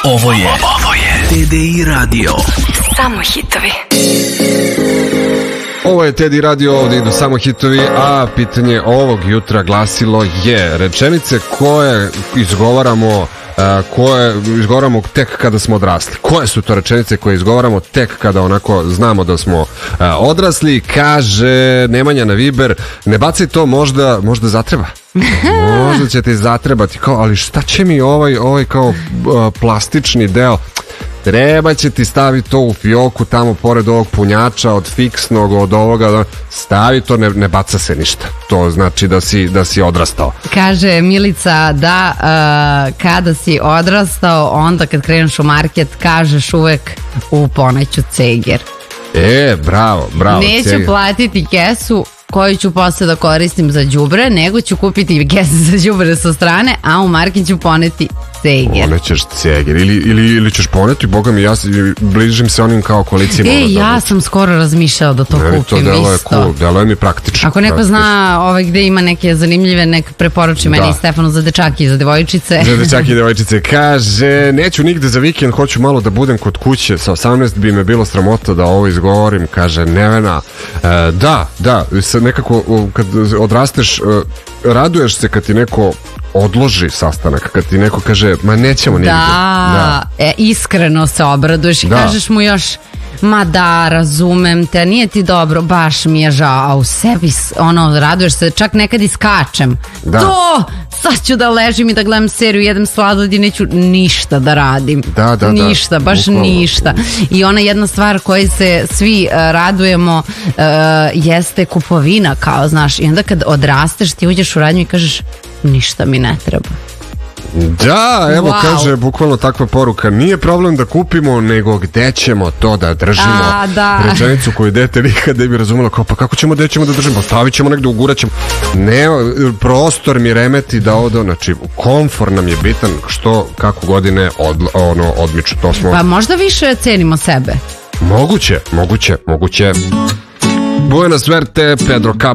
Ovo je TDI Radio. Samo hitovi. Ovo je TDI Radio, ovdje idu samo hitovi, a pitanje ovog jutra glasilo je rečenice koje izgovaramo tek kada smo odrasli. Koje su to rečenice koje izgovaramo tek kada onako znamo da smo odrasli? Kaže Nemanja na Viber, ne bacaj to, možda zatreba. Možda će ti zatrebati, kao, ali šta će mi ovaj kao plastični deo? Treba će ti staviti to u fioku tamo pored ovog punjača od fiksnog, od ovoga, stavi to, ne baca se ništa. To znači da si odrastao. Kaže Milica da kada si odrastao, onda kad kreneš u market kažeš uvek u poneću ceger. Bravo. Neću ceger. Platiti kesu koju ću posle da koristim za đubre, nego ću kupiti kesu za đubre sa strane, a u market ću poneti ceger. Ponećeš ceger ili ćeš poneti, boga mi, ja bližim se onim kao koalicijama. Ja sam skoro razmišljala da to kupim to delo je isto. cool, delo je mi praktično. Ako neko zna gde ima neke zanimljive, nek preporuči meni i Stefanu za dečaki i za devojčice. Za dečaki i devojčice. Kaže, neću nigde za vikend, hoću malo da budem kod kuće. Sa 18 bi me bilo sramota da ovo izgovorim. Kaže Nevena. Da, nekako kad odrasteš, raduješ se kad ti neko odloži sastanak, kad ti neko kaže, ma nećemo nigde. Iskreno se obraduješ i kažeš mu još, ma da, razumem te, nije ti dobro, baš mi je žao, a u sebi raduješ se, čak nekad i skačem. Sad ću da ležim i da gledam seriju, jedem sladoled i neću ništa da radim. Ništa, baš bukvalno. Ništa. I ona jedna stvar koju se svi radujemo jeste kupovina, kao znaš, i onda kad odrasteš ti uđeš u radnju i kažeš, ništa mi ne treba. Da, evo kaže bukvalno takva poruka, nije problem da kupimo, nego gde ćemo to da držimo. Rečenicu koju dete nikad ne bi razumelo, kao pa kako ćemo, gde ćemo da držimo, stavit ćemo negde, ugurat ćemo. Ne, prostor mi remeti da ovdje, znači komfor nam je bitan, kako godine odmiču, to smo. Pa možda više cenimo sebe. Moguće. Buena suerte, Pedro Capra.